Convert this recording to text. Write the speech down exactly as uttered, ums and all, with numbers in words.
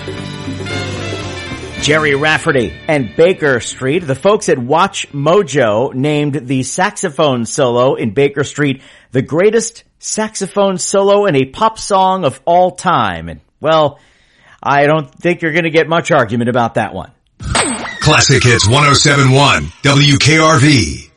Jerry Rafferty and Baker Street. The folks at Watch Mojo named the saxophone solo in Baker Street the greatest saxophone solo in a pop song of all time. And, well, I don't think you're going to get much argument about that one. Classic Hits one oh seven point one W K R V.